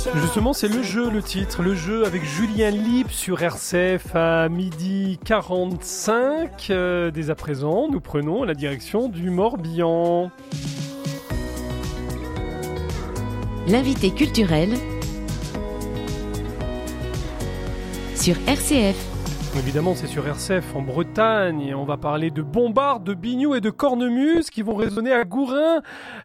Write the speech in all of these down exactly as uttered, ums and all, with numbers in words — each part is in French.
Justement, c'est le jeu, le titre, le jeu avec Julien Lippe sur R C F à midi quarante-cinq. Euh, dès à présent, nous prenons la direction du Morbihan. L'invité culturel sur R C F. Évidemment, c'est sur R C F en Bretagne et on va parler de bombardes, de biniou et de cornemuses qui vont résonner à Gourin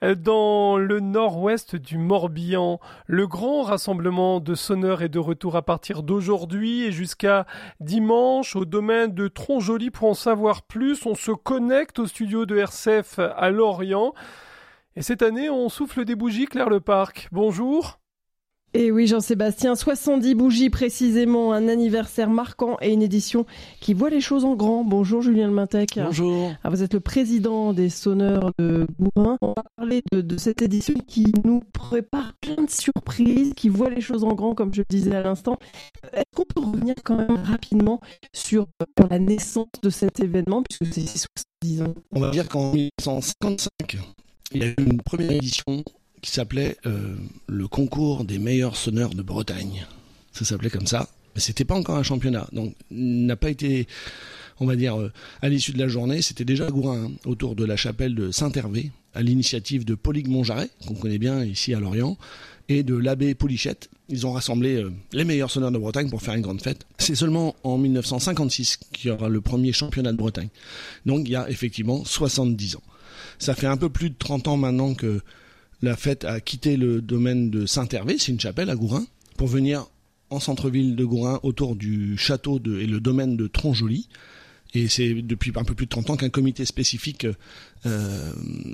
dans le nord-ouest du Morbihan. Le grand rassemblement de sonneurs est de retour à partir d'aujourd'hui et jusqu'à dimanche au domaine de Tronjoli. Pour en savoir plus, on se connecte au studio de R C F à Lorient. Et cette année, on souffle des bougies, Claire Leparc. Bonjour. Et oui, Jean-Sébastien, soixante-dix bougies précisément, un anniversaire marquant et une édition qui voit les choses en grand. Bonjour Julien Lemintec. Bonjour. Ah, vous êtes le président des sonneurs de Gourin. On va parler de, de cette édition qui nous prépare plein de surprises, qui voit les choses en grand, comme je le disais à l'instant. Est-ce qu'on peut revenir quand même rapidement sur, sur la naissance de cet événement, puisque c'est soixante-dix ans? On va dire qu'en dix-neuf cent cinquante-cinq, il y a eu une première édition qui s'appelait euh, le concours des meilleurs sonneurs de Bretagne. Ça s'appelait comme ça, mais c'était pas encore un championnat, donc n'a pas été, on va dire, euh, à l'issue de la journée, c'était déjà à Gourin, hein, autour de la chapelle de Saint-Hervé, à l'initiative de Paulique Montjarret, qu'on connaît bien ici à Lorient, et de l'abbé Polichette. Ils ont rassemblé euh, les meilleurs sonneurs de Bretagne pour faire une grande fête. C'est seulement en dix-neuf cent cinquante-six qu'il y aura le premier championnat de Bretagne. Donc il y a effectivement soixante-dix ans. Ça fait un peu plus de trente ans maintenant que la fête a quitté le domaine de Saint-Hervé, c'est une chapelle à Gourin, pour venir en centre-ville de Gourin autour du château de, et le domaine de Tronjoli. Et c'est depuis un peu plus de trente ans qu'un comité spécifique euh,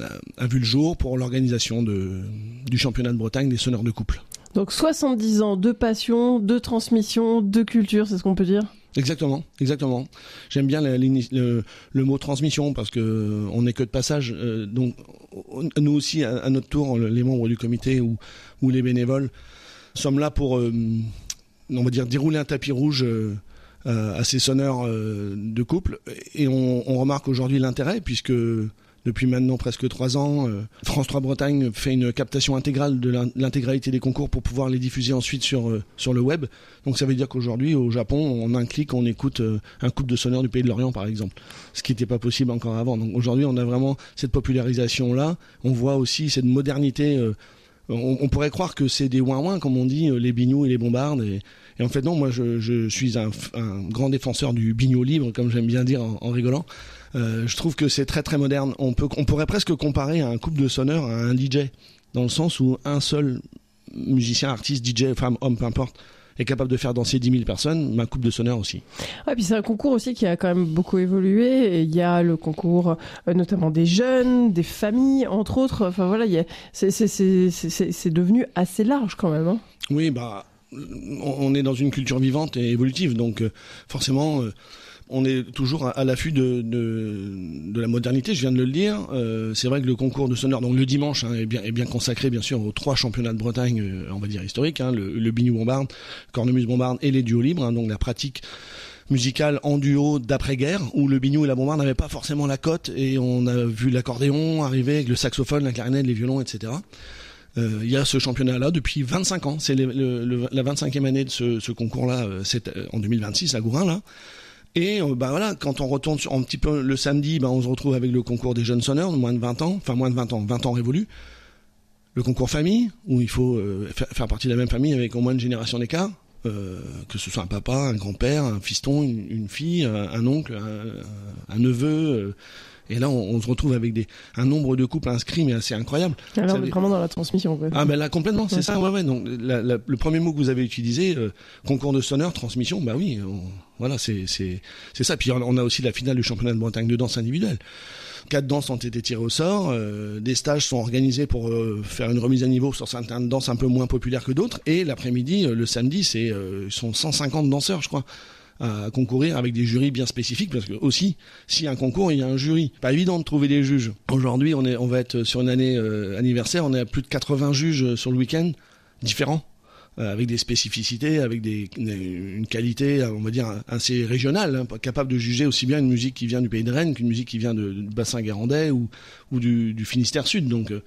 a vu le jour pour l'organisation de, du championnat de Bretagne des sonneurs de couple. Donc soixante-dix ans de passion, de transmission, de culture, c'est ce qu'on peut dire ? Exactement, exactement. J'aime bien la, le, le mot transmission parce que on n'est que de passage. Euh, donc nous aussi, à, à notre tour, les membres du comité ou, ou les bénévoles, sommes là pour, euh, on va dire, dérouler un tapis rouge euh, à ces sonneurs euh, de couple. Et on, on remarque aujourd'hui l'intérêt puisque depuis maintenant presque trois ans, euh, France trois Bretagne fait une captation intégrale de l'intégralité des concours pour pouvoir les diffuser ensuite sur, euh, sur le web. Donc ça veut dire qu'aujourd'hui, au Japon, en un clic, on écoute euh, un couple de sonneurs du Pays de Lorient, par exemple. Ce qui n'était pas possible encore avant. Donc aujourd'hui, on a vraiment cette popularisation-là. On voit aussi cette modernité. Euh, on, on pourrait croire que c'est des ouin-ouin, comme on dit, euh, les bignous et les bombardes. Et, et en fait, non, moi, je, je suis un, un grand défenseur du bignou libre, comme j'aime bien dire en, en rigolant. Euh, je trouve que c'est très très moderne. On peut, on pourrait presque comparer un couple de sonneurs à un D J, dans le sens où un seul musicien, artiste, D J, femme, homme, peu importe, est capable de faire danser dix mille personnes, mais un couple de sonneurs aussi. Ouais, puis c'est un concours aussi qui a quand même beaucoup évolué. Et il y a le concours euh, notamment des jeunes, des familles, entre autres. Enfin voilà, il y a, c'est, c'est, c'est, c'est, c'est devenu assez large quand même. Hein. Oui, bah, on est dans une culture vivante et évolutive, donc euh, forcément... Euh, on est toujours à l'affût de, de, de la modernité, je viens de le dire. Euh, c'est vrai que le concours de sonneurs, donc le dimanche, hein, est, bien, est bien consacré bien sûr aux trois championnats de Bretagne, euh, on va dire historiques, hein, le, le biniou bombarde, cornemuse bombarde et les duos libres, hein, donc la pratique musicale en duo d'après-guerre, où le biniou et la bombarde n'avaient pas forcément la cote, et on a vu l'accordéon arriver avec le saxophone, la clarinette, les violons, et cetera. Euh, il y a ce championnat-là depuis vingt-cinq ans, c'est le, le, le, la vingt-cinquième année de ce, ce concours-là, euh, c'est en deux mille vingt-six à Gourin, là. Et euh, bah voilà, quand on retourne sur un petit peu le samedi, bah on se retrouve avec le concours des jeunes sonneurs de moins de vingt ans, enfin moins de vingt ans, vingt ans révolus. Le concours famille, où il faut euh, faire, faire partie de la même famille avec au moins une génération d'écart, euh, que ce soit un papa, un grand-père, un fiston, une, une fille, un, un oncle, un, un neveu. Euh, et là, on, on se retrouve avec des, un nombre de couples inscrits, mais assez incroyable. Alors, ça, vraiment dans la transmission, quoi. Ah ben là, complètement, c'est ouais. ça, ouais, ouais. Donc, la, la, le premier mot que vous avez utilisé, euh, concours de sonneurs, transmission, bah oui, on, voilà, c'est, c'est, c'est ça. Puis on a aussi la finale du championnat de Bretagne de danse individuelle. Quatre danses ont été tirées au sort, euh, des stages sont organisés pour euh, faire une remise à niveau sur certaines danses un peu moins populaires que d'autres, et l'après-midi, euh, le samedi, c'est, euh, sont cent cinquante danseurs, je crois, à concourir avec des jurys bien spécifiques, parce que aussi, s'il y a un concours, il y a un jury. Pas évident de trouver des juges. Aujourd'hui, on est, on va être sur une année euh, anniversaire, on est à plus de quatre-vingts juges sur le week-end, différents, euh, avec des spécificités, avec des, une qualité, on va dire, assez régionale, hein, capable de juger aussi bien une musique qui vient du Pays de Rennes qu'une musique qui vient de, du bassin guérandais ou, ou du, du Finistère Sud. Donc, euh,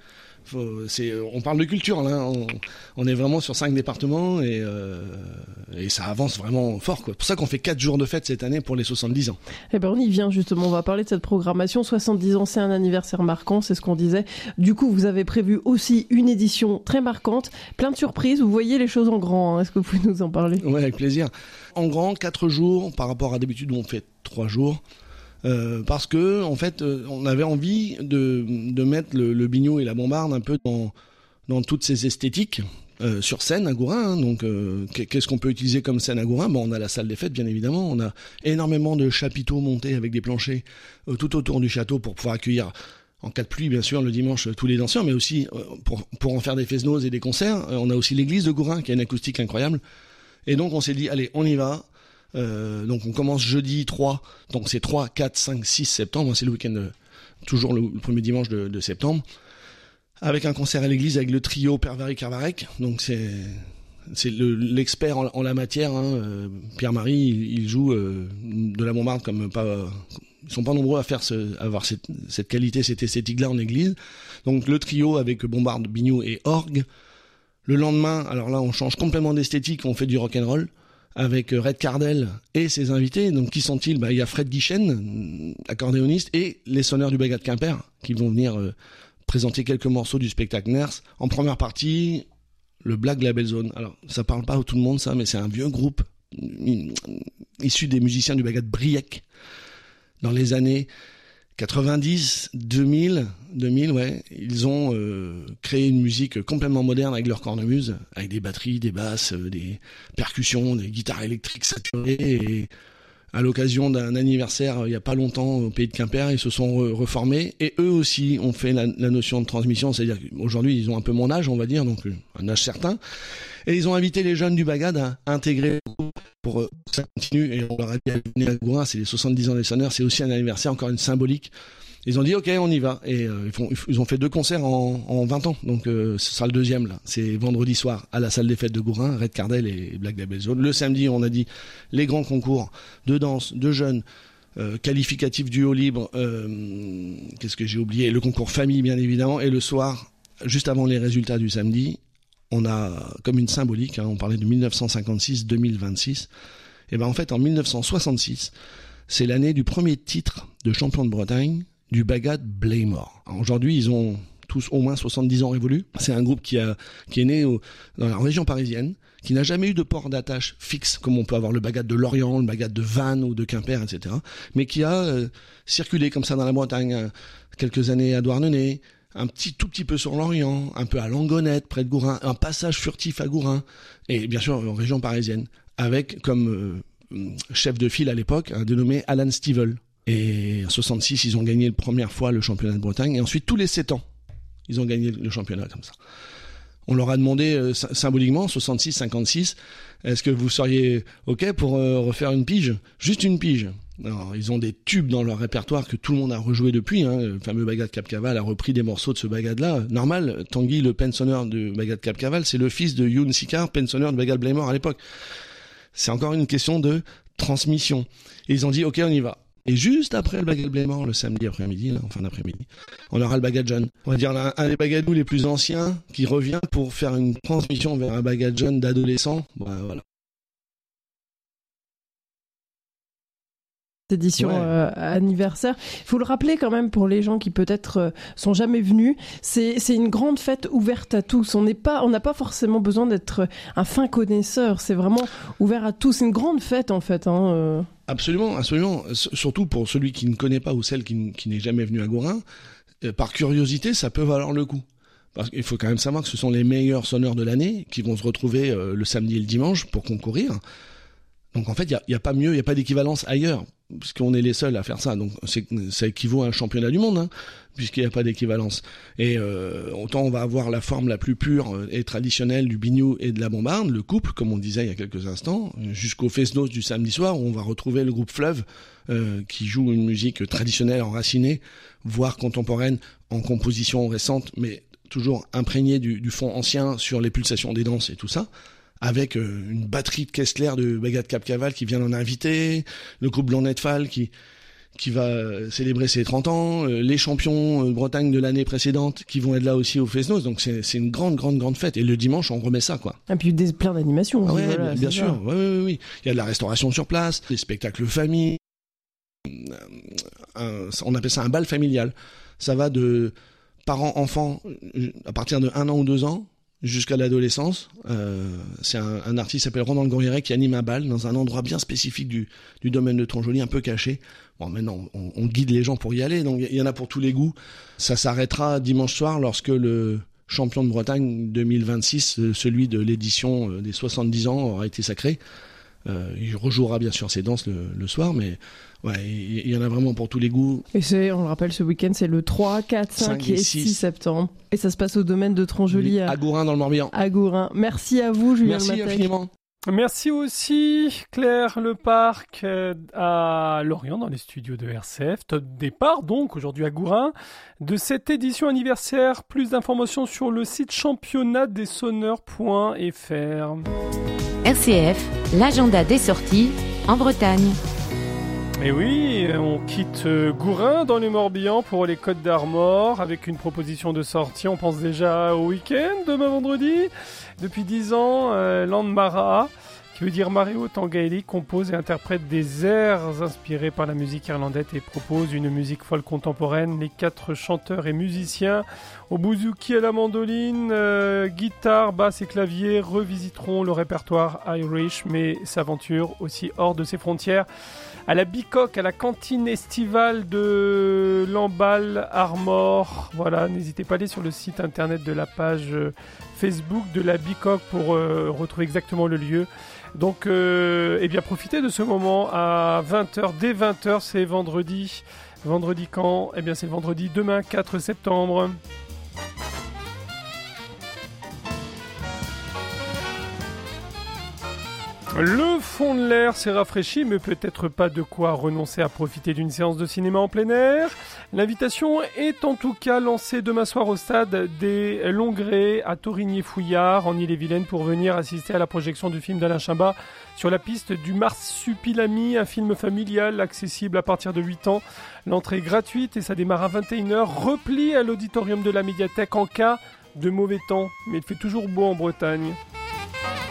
Faut, c'est, on parle de culture là, on, on est vraiment sur cinq départements et, euh, et ça avance vraiment fort, quoi. C'est pour ça qu'on fait quatre jours de fête cette année pour les soixante-dix ans. Eh ben on y vient justement, on va parler de cette programmation. soixante-dix ans, c'est un anniversaire marquant, c'est ce qu'on disait. Du coup, vous avez prévu aussi une édition très marquante, plein de surprises, vous voyez les choses en grand, hein. Est-ce que vous pouvez nous en parler ? Ouais, avec plaisir. En grand, quatre jours par rapport à d'habitude où on fait trois jours. Euh, parce que en fait, euh, on avait envie de, de mettre le, le biniou et la bombarde un peu dans, dans toutes ces esthétiques euh, sur scène à Gourin. Hein. Donc, euh, qu'est-ce qu'on peut utiliser comme scène à Gourin ? Bon, on a la salle des fêtes, bien évidemment. On a énormément de chapiteaux montés avec des planchers euh, tout autour du château pour pouvoir accueillir, en cas de pluie, bien sûr, le dimanche, tous les danseurs, mais aussi euh, pour, pour en faire des fest-noz et des concerts. Euh, on a aussi l'église de Gourin qui a une acoustique incroyable. Et donc, on s'est dit, allez, on y va. Euh, donc on commence jeudi trois, donc c'est trois, quatre, cinq, six septembre, c'est le week-end, de, toujours le, le premier dimanche de, de septembre, avec un concert à l'église avec le trio Pervari Carvarec, donc c'est, c'est le, l'expert en, en la matière, hein, euh, Pierre-Marie, il, il joue euh, de la bombarde comme pas, euh, ils sont pas nombreux à faire ce, à avoir cette, cette qualité, cette esthétique-là en église, donc le trio avec bombarde, biniou et orgue. Le lendemain, alors là on change complètement d'esthétique, on fait du rock'n'roll, avec Red Cardel et ses invités. Donc qui sont-ils ? Bah, il y a Fred Guichen, accordéoniste, et les sonneurs du Bagad Quimper, qui vont venir euh, présenter quelques morceaux du spectacle Ners. En première partie, le Black Label Zone. Alors, ça parle pas à tout le monde, ça, mais c'est un vieux groupe issu des musiciens du Bagad Briec, dans les années quatre-vingt-dix, deux mille, deux mille, ouais, ils ont euh, créé une musique complètement moderne avec leur cornemuse, avec des batteries, des basses, euh, des percussions, des guitares électriques saturées. Et à l'occasion d'un anniversaire, il y a pas longtemps, au pays de Quimper, ils se sont re- reformés. Et eux aussi ont fait la, la notion de transmission, c'est-à-dire qu'aujourd'hui, ils ont un peu mon âge, on va dire, donc un âge certain. Et ils ont invité les jeunes du Bagad à intégrer le groupe pour euh, ça continue. Et on leur a dit, venez à Gourin, c'est les soixante-dix ans des sonneurs, c'est aussi un anniversaire, encore une symbolique. Ils ont dit, ok, on y va. Et euh, ils, font, ils ont fait deux concerts en, en vingt ans, donc euh, ce sera le deuxième, là. C'est vendredi soir à la salle des fêtes de Gourin, Red Cardel et Black Label Zone. Le samedi, on a dit les grands concours de danse, de jeunes, euh, qualificatifs duo libre, euh, qu'est-ce que j'ai oublié ? Le concours famille, bien évidemment. Et le soir, juste avant les résultats du samedi, on a comme une symbolique, hein, on parlait de dix-neuf cent cinquante-six deux mille vingt-six, et ben en fait en dix-neuf cent soixante-six, c'est l'année du premier titre de champion de Bretagne du Bagad Blaymore. Alors, aujourd'hui, ils ont tous au moins soixante-dix ans révolus. C'est un groupe qui a qui est né au, dans la région parisienne, qui n'a jamais eu de port d'attache fixe, comme on peut avoir le Bagad de Lorient, le Bagad de Vannes ou de Quimper, et cetera, mais qui a euh, circulé comme ça dans la Bretagne, euh, quelques années à Douarnenez, un petit, tout petit peu sur l'Orient, un peu à Langonette, près de Gourin, un passage furtif à Gourin, et bien sûr en région parisienne, avec comme euh, chef de file à l'époque un dénommé Alan Stivell. Et en soixante-six, ils ont gagné la première fois le championnat de Bretagne, et ensuite tous les sept ans, ils ont gagné le championnat comme ça. On leur a demandé euh, symboliquement, soixante-six cinquante-six, est-ce que vous seriez OK pour euh, refaire une pige ? Juste une pige. Alors, ils ont des tubes dans leur répertoire que tout le monde a rejoué depuis. Hein. Le fameux Bagad Capcaval a repris des morceaux de ce Bagad-là. Normal, Tanguy, le pensonneur de Bagad Capcaval, c'est le fils de Youn Sikar, pensonneur de Bagad Blaymore à l'époque. C'est encore une question de transmission. Et ils ont dit, OK, on y va. Et juste après le Bagad Blaymore, le samedi après-midi, là, en fin d'après-midi, on aura le Bagad jeune. On va dire un, un des Bagadous les plus anciens qui revient pour faire une transmission vers un Bagad jeune d'adolescent. Bah, voilà. Édition Ouais. euh, anniversaire. Il faut le rappeler quand même pour les gens qui peut-être euh, sont jamais venus. C'est c'est une grande fête ouverte à tous. On n'est pas, on n'a pas forcément besoin d'être un fin connaisseur. C'est vraiment ouvert à tous. C'est une grande fête en fait. Hein, euh. Absolument, absolument. S- surtout pour celui qui ne connaît pas ou celle qui, n- qui n'est jamais venue à Gourin, euh, par curiosité, ça peut valoir le coup. Parce qu'il faut quand même savoir que ce sont les meilleurs sonneurs de l'année qui vont se retrouver euh, le samedi et le dimanche pour concourir. Donc en fait, il n'y a, y a pas mieux, il n'y a pas d'équivalence ailleurs, puisqu'on est les seuls à faire ça. Donc c'est, ça équivaut à un championnat du monde, hein, puisqu'il n'y a pas d'équivalence. Et euh, autant on va avoir la forme la plus pure et traditionnelle du biniou et de la bombarde, le couple, comme on disait il y a quelques instants, jusqu'au fest-noz du samedi soir, où on va retrouver le groupe Fleuve, euh, qui joue une musique traditionnelle enracinée, voire contemporaine, en composition récente, mais toujours imprégnée du, du fond ancien sur les pulsations des danses et tout ça, avec euh, une batterie de Kessler de Bagad Capcaval qui vient d'en inviter, le groupe Blanc Netfal qui qui va célébrer ses trente ans, euh, les champions de Bretagne de l'année précédente qui vont être là aussi au Fesnos. Donc c'est, c'est une grande, grande, grande fête. Et le dimanche, on remet ça, quoi. Et puis des, plein d'animations. Ah ouais, voilà, bien, bien sûr. Oui, oui, oui. Il y a de la restauration sur place, des spectacles famille. Un, on appelle ça un bal familial. Ça va de parents-enfants à partir de un an ou deux ans jusqu'à l'adolescence. Euh, c'est un, un artiste qui s'appelle Ronan Le Gourrieret qui anime un bal dans un endroit bien spécifique du, du domaine de Tronjoli, un peu caché. Bon, maintenant, on, on guide les gens pour y aller, donc il y en a pour tous les goûts. Ça s'arrêtera dimanche soir lorsque le champion de Bretagne deux mille vingt-six, celui de l'édition des soixante-dix ans, aura été sacré. Euh, il rejouera bien sûr ses danses le, le soir, mais ouais, il, il y en a vraiment pour tous les goûts. Et c'est, on le rappelle, ce week-end, c'est le trois, quatre, cinq et six septembre. Et ça se passe au domaine de Tronjoli à, à Gourin dans le Morbihan. À Gourin. Merci à vous, Julien Merci Lematec. infiniment. Merci aussi Claire Leparc euh, à Lorient dans les studios de R C F. Top départ donc aujourd'hui à Gourin de cette édition anniversaire. Plus d'informations sur le site championnat des sonneurs point f r. R C F, l'agenda des sorties en Bretagne. Et oui, on quitte Gourin dans le Morbihan pour les Côtes d'Armor avec une proposition de sortie. On pense déjà au week-end, demain vendredi. Depuis dix ans, euh, Landmara, qui veut dire marée haute en gaélique, compose et interprète des airs inspirés par la musique irlandaise et propose une musique folk contemporaine. Les quatre chanteurs et musiciens, au bouzouki à la mandoline, euh, guitare, basse et clavier, revisiteront le répertoire Irish, mais s'aventurent aussi hors de ses frontières. À la Bicoque, à la cantine estivale de Lamballe Armor. Voilà, n'hésitez pas à aller sur le site internet de la page Facebook de la Bicoque pour euh, retrouver exactement le lieu. Donc, euh, eh bien, profitez de ce moment à vingt heures. Dès vingt heures, c'est vendredi. Vendredi quand ? Eh bien, c'est le vendredi demain, quatre septembre. Le fond de l'air s'est rafraîchi, mais peut-être pas de quoi renoncer à profiter d'une séance de cinéma en plein air. L'invitation est en tout cas lancée demain soir au stade des Longrets à Torigny-Fouillard en Ille-et-Vilaine pour venir assister à la projection du film d'Alain Chabat sur la piste du Marsupilami, un film familial accessible à partir de huit ans. L'entrée est gratuite et ça démarre à vingt et une heures. Repli à l'auditorium de la médiathèque en cas de mauvais temps, mais il fait toujours beau en Bretagne.